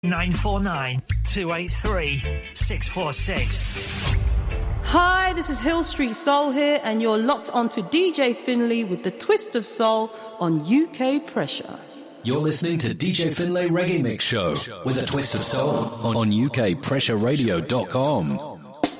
949 283 646. Hi, this is Hill Street Soul here, and you're locked onto DJ Finlay with the Twist of Soul on UK Pressure. You're listening to DJ Finlay Reggae Mix Show with a twist of soul on UKPressureRadio.com.